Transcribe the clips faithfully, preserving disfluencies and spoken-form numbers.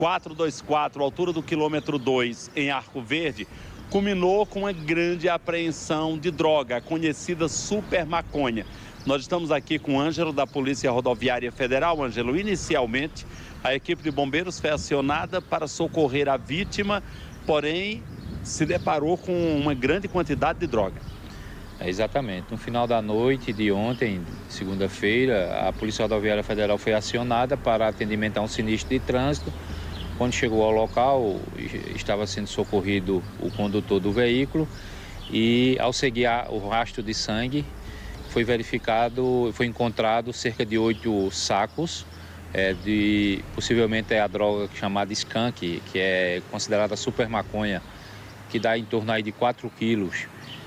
quatrocentos e vinte e quatro, altura do quilômetro dois, em Arco Verde, culminou com uma grande apreensão de droga, a conhecida super maconha. Nós estamos aqui com o Ângelo da Polícia Rodoviária Federal. Ângelo, inicialmente a equipe de bombeiros foi acionada para socorrer a vítima, porém se deparou com uma grande quantidade de droga. É, exatamente. No final da noite de ontem, segunda-feira, a Polícia Rodoviária Federal foi acionada para atendimento a um sinistro de trânsito. Quando chegou ao local, estava sendo socorrido o condutor do veículo e, ao seguir o rastro de sangue, foi verificado, foi encontrado cerca de oito sacos é, de, possivelmente é a droga chamada skunk, que é considerada super maconha, que dá em torno aí de quatro quilos.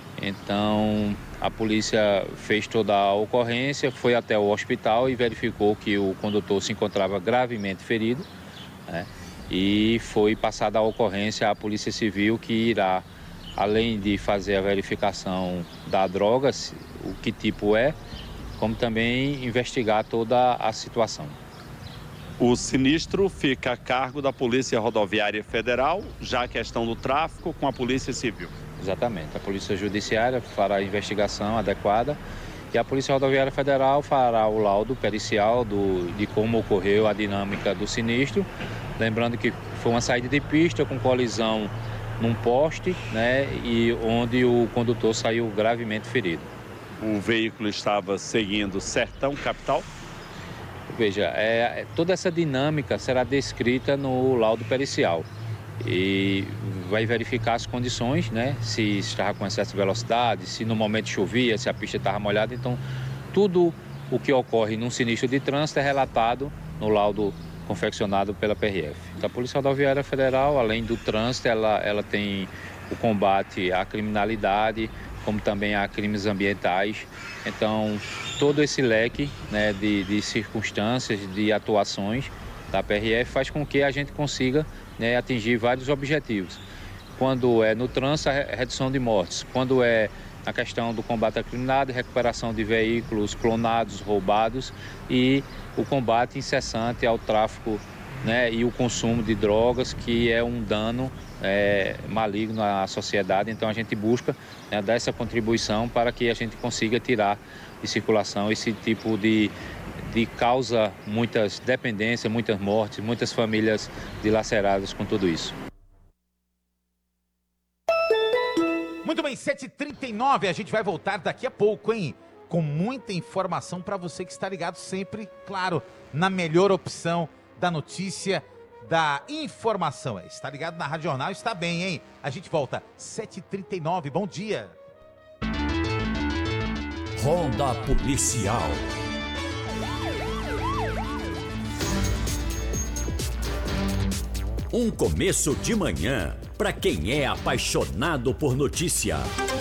Então, a polícia fez toda a ocorrência, foi até o hospital e verificou que o condutor se encontrava gravemente ferido, né? E foi passada a ocorrência à Polícia Civil, que irá, além de fazer a verificação da droga, o que tipo é, como também investigar toda a situação. O sinistro fica a cargo da Polícia Rodoviária Federal, já a questão do tráfico com a Polícia Civil. Exatamente. A Polícia Judiciária fará a investigação adequada e a Polícia Rodoviária Federal fará o laudo pericial do, de como ocorreu a dinâmica do sinistro. Lembrando que foi uma saída de pista com colisão num poste, né, e onde o condutor saiu gravemente ferido. O veículo estava seguindo Sertão Capital? Veja, é, toda essa dinâmica será descrita no laudo pericial e vai verificar as condições, né? Se estava com excesso de velocidade, se no momento chovia, se a pista estava molhada. Então, tudo o que ocorre num sinistro de trânsito é relatado no laudo confeccionado pela P R F. Então, a Polícia Rodoviária Federal, além do trânsito, ela, ela tem o combate à criminalidade, como também a crimes ambientais. Então, todo esse leque, né, de, de circunstâncias, de atuações da P R F faz com que a gente consiga, né, atingir vários objetivos. Quando é no trânsito, a redução de mortes. Quando é na questão do combate à criminalidade, recuperação de veículos clonados, roubados e o combate incessante ao tráfico, né, e o consumo de drogas, que é um dano é, maligno à sociedade. Então a gente busca, né, dar essa contribuição para que a gente consiga tirar de circulação esse tipo de, de causa muitas dependências, muitas mortes, muitas famílias dilaceradas com tudo isso. Muito bem, sete e trinta e nove, a gente vai voltar daqui a pouco, hein? Com muita informação para você que está ligado sempre, claro, na melhor opção da notícia, da informação. Está ligado na Rádio Jornal, está bem, hein? A gente volta, sete e trinta e nove, bom dia. Ronda Policial. Um começo de manhã para quem é apaixonado por notícia.